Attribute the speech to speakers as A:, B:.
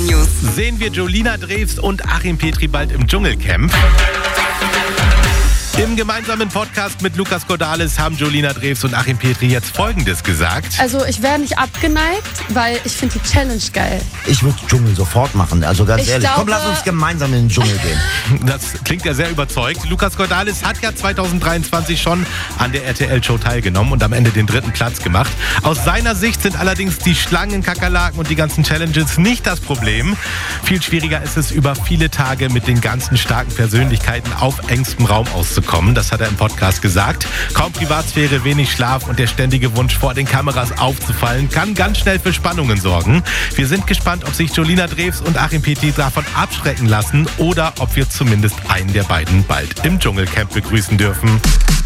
A: News.
B: Sehen wir Jolina Drews und Achim Petri bald im Dschungelcamp? Im gemeinsamen Podcast mit Lukas Cordalis haben Jolina Drews und Achim Petri jetzt Folgendes gesagt.
C: Also ich wäre nicht abgeneigt, weil ich finde die Challenge geil.
D: Ich würde Dschungel sofort machen, also ganz ehrlich.
C: glaube-
D: Komm, lass uns gemeinsam in den Dschungel gehen.
B: Das klingt ja sehr überzeugt. Lukas Cordalis hat ja 2023 schon an der RTL-Show teilgenommen und am Ende den 3. Platz gemacht. Aus seiner Sicht sind allerdings die Schlangen, Kakerlaken und die ganzen Challenges nicht das Problem. Viel schwieriger ist es, über viele Tage mit den ganzen starken Persönlichkeiten auf engstem Raum auszukommen. Das hat er im Podcast gesagt. Kaum Privatsphäre, wenig Schlaf und der ständige Wunsch, vor den Kameras aufzufallen, kann ganz schnell für Spannungen sorgen. Wir sind gespannt, ob sich Jolina Drews und Achim Petri davon abschrecken lassen oder ob wir zumindest einen der beiden bald im Dschungelcamp begrüßen dürfen.